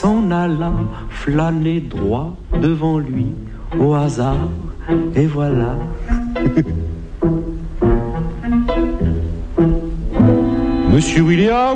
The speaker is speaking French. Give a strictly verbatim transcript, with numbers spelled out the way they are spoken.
s'en alla flâner droit devant lui au hasard, et voilà. Monsieur William